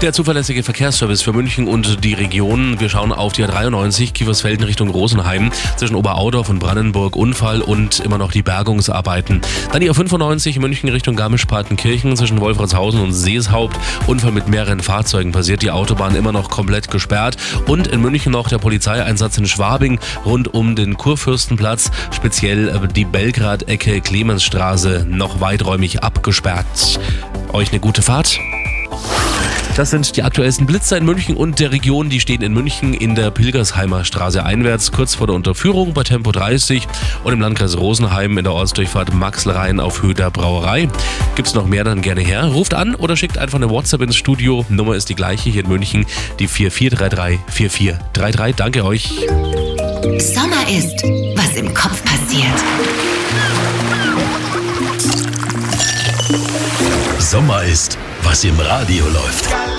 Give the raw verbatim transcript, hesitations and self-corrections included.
Der zuverlässige Verkehrsservice für München und die Region. Wir schauen auf die A dreiundneunzig, Kiefersfelden Richtung Rosenheim. Zwischen Oberaudorf und Brandenburg Unfall und immer noch die Bergungsarbeiten. Dann die A fünfundneunzig, München Richtung Garmisch-Partenkirchen. Zwischen Wolfratshausen und Seeshaupt. Unfall mit mehreren Fahrzeugen passiert. Die Autobahn immer noch komplett gesperrt. Und in München noch der Polizeieinsatz in Schwabing rund um den Kurfürstenplatz. Speziell die Belgrad-Ecke Clemensstraße noch weiträumig abgesperrt. Euch eine gute Fahrt. Das sind die aktuellsten Blitzer in München und der Region. Die stehen in München in der Pilgersheimer Straße einwärts, kurz vor der Unterführung bei Tempo dreißig und im Landkreis Rosenheim in der Ortsdurchfahrt Maxl-Rhein auf Höhe der Brauerei. Gibt's noch mehr, dann gerne her. Ruft an oder schickt einfach eine WhatsApp ins Studio. Nummer ist die gleiche hier in München, die vier vier drei drei vier vier drei drei. Danke euch. Sommer ist, was im Kopf passiert. Sommer ist, was im Radio läuft.